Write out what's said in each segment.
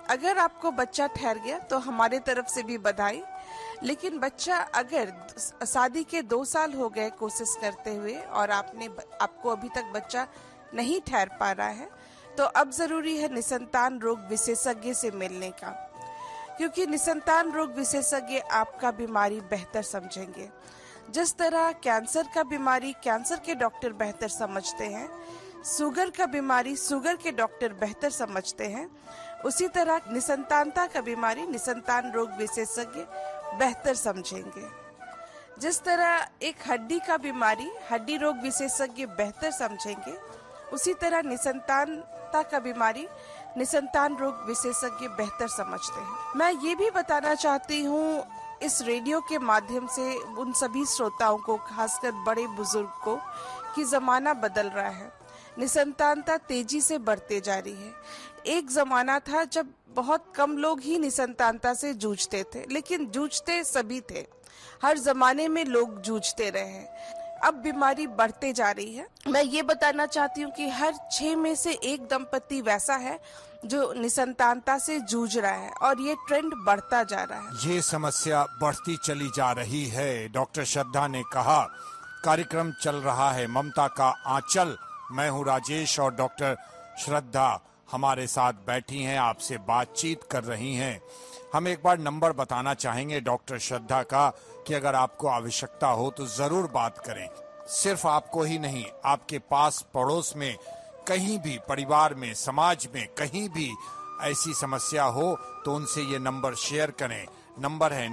अगर आपको बच्चा ठहर गया तो हमारे तरफ से भी बधाई। लेकिन बच्चा अगर शादी के 2 साल हो गए कोशिश करते हुए और आपको अभी तक बच्चा नहीं ठहर पा रहा है, तो अब जरूरी है निसंतान रोग विशेषज्ञ से मिलने का, क्योंकि निसंतान रोग विशेषज्ञ आपका बीमारी बेहतर समझेंगे। जिस तरह कैंसर का बीमारी कैंसर के डॉक्टर बेहतर समझते हैं, शुगर का बीमारी शुगर के डॉक्टर बेहतर समझते हैं, उसी तरह निसंतानता का बीमारी निसंतान रोग विशेषज्ञ बेहतर समझेंगे। जिस तरह एक हड्डी का बीमारी हड्डी रोग विशेषज्ञ बेहतर समझेंगे, उसी तरह निसंतानता का बीमारी निसंतान रोग विशेषज्ञ बेहतर समझते हैं। मैं ये भी बताना चाहती हूँ इस रेडियो के माध्यम से उन सभी श्रोताओं को, खासकर बड़े बुजुर्ग को, कि जमाना बदल रहा है। निसंतानता तेजी से बढ़ते जा रही है। एक जमाना था जब बहुत कम लोग ही निसंतानता से जूझते थे, लेकिन जूझते सभी थे। हर जमाने में लोग जूझते रहे हैं। अब बीमारी बढ़ते जा रही है। मैं ये बताना चाहती हूँ कि हर 6 में से 1 दंपति वैसा है जो निसंतानता से जूझ रहा है, और ये ट्रेंड बढ़ता जा रहा है। ये समस्या बढ़ती चली जा रही है। डॉक्टर श्रद्धा ने कहा। कार्यक्रम चल रहा है ममता का आंचल। मैं हूँ राजेश और डॉक्टर श्रद्धा हमारे साथ बैठी हैं, आपसे बातचीत कर रही हैं। हम एक बार नंबर बताना चाहेंगे डॉक्टर श्रद्धा का कि अगर आपको आवश्यकता हो तो जरूर बात करें। सिर्फ आपको ही नहीं, आपके पास पड़ोस में, कहीं भी परिवार में, समाज में कहीं भी ऐसी समस्या हो तो उनसे ये नंबर शेयर करें। नंबर है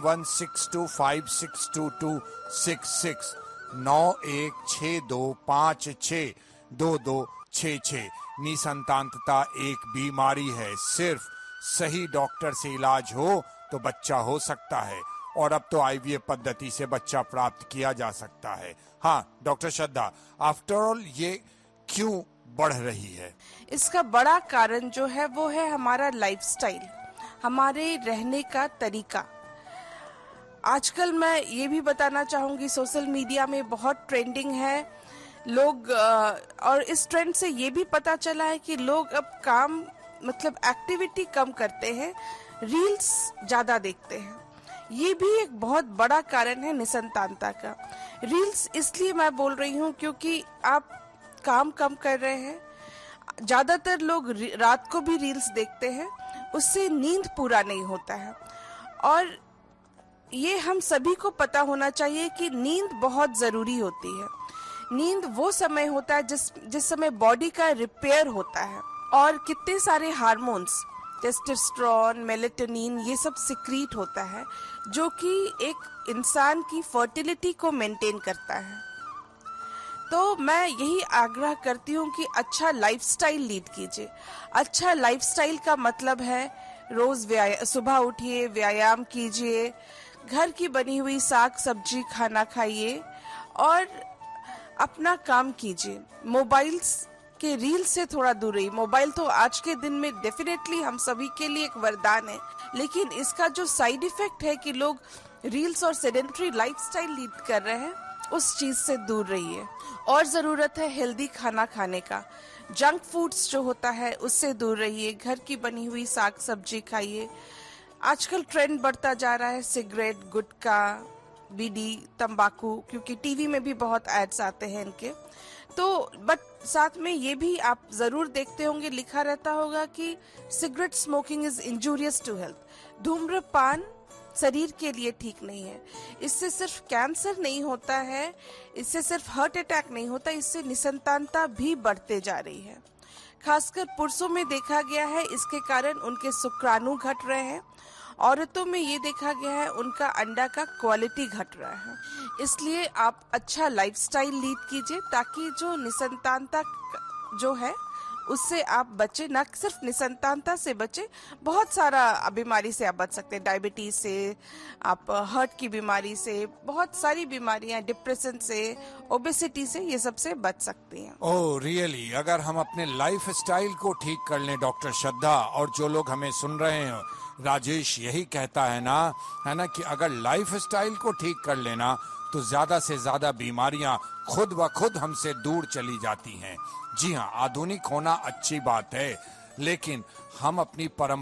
9162562266 9162562266। निसंतानता एक बीमारी है। सिर्फ सही डॉक्टर से इलाज हो तो बच्चा हो सकता है, और अब तो आईवीएफ पद्धति से बच्चा प्राप्त किया जा सकता है। हाँ डॉक्टर श्रद्धा, आफ्टर ऑल ये क्यों बढ़ रही है? इसका बड़ा कारण जो है वो है हमारा लाइफस्टाइल, हमारे रहने का तरीका। आजकल मैं ये भी बताना चाहूंगी, सोशल मीडिया में बहुत ट्रेंडिंग है लोग, और इस ट्रेंड से ये भी पता चला है कि लोग अब काम मतलब एक्टिविटी कम करते हैं, रील्स ज्यादा देखते हैं। ये भी एक बहुत बड़ा कारण है निसंतानता का। रील्स इसलिए मैं बोल रही हूँ क्योंकि आप काम कम कर रहे हैं। ज्यादातर लोग रात को भी रील्स देखते हैं, उससे नींद पूरा नहीं होता है। और ये हम सभी को पता होना चाहिए कि नींद बहुत जरूरी होती है। नींद वो समय होता है जिस समय बॉडी का रिपेयर होता है, और कितने सारे हार्मोन्स, टेस्टोस्टेरोन, मेलेटोनिन, ये सब सिक्रीट होता है जो कि एक इंसान की फर्टिलिटी को मेंटेन करता है। तो मैं यही आग्रह करती हूँ कि अच्छा लाइफस्टाइल लीड कीजिए। अच्छा लाइफस्टाइल का मतलब है रोज सुबह उठिए, व्यायाम कीजिए, घर की बनी हुई साग सब्जी खाना खाइए और अपना काम कीजिए। मोबाइल्स के रील से थोड़ा दूर रहिए। मोबाइल तो आज के दिन में डेफिनेटली हम सभी के लिए एक वरदान है, लेकिन इसका जो साइड इफेक्ट है कि लोग रील्स और सेडेंटरी लाइफस्टाइल लीड कर रहे हैं, उस चीज से दूर रहिए। और जरूरत है हेल्दी खाना खाने का। जंक फूड्स जो होता है उससे दूर रहिए। घर की बनी हुई साग सब्जी खाइए। आजकल ट्रेंड बढ़ता जा रहा है सिगरेट, गुटखा, बीड़ी, तंबाकू, क्योंकि टीवी में भी बहुत एड्स आते हैं इनके। तो बट साथ में ये भी आप जरूर देखते होंगे, लिखा रहता होगा कि cigarette smoking is injurious to health. धूम्रपान शरीर के लिए ठीक नहीं है। इससे सिर्फ कैंसर नहीं होता है, इससे सिर्फ हार्ट अटैक नहीं होता, इससे निसंतानता भी बढ़ते जा रही है। खासकर पुरुषों में देखा गया है, इसके कारण उनके शुक्राणु घट रहे हैं। औरतों में ये देखा गया है उनका अंडा का क्वालिटी घट रहा है। इसलिए आप अच्छा लाइफस्टाइल लीड कीजिए ताकि जो निसंतानता जो है उससे आप बचे। न सिर्फ निसंतानता से बचे, बहुत सारा बीमारी से आप बच सकते हैं। डायबिटीज से, आप हार्ट की बीमारी से, बहुत सारी बीमारियां, डिप्रेशन से, ओबेसिटी से, ये सब से बच सकती हैं। Oh really? अगर हम अपने लाइफ स्टाइल को ठीक कर लें डॉक्टर श्रद्धा, और जो लोग हमें सुन रहे हैं, राजेश यही कहता है ना कि अगर लाइफ स्टाइल को ठीक कर लेना तो ज्यादा से ज्यादा बीमारियां खुद ब खुद हमसे दूर चली जाती हैं। जी हाँ, आधुनिक होना अच्छी बात है, लेकिन हम अपनी परंपरा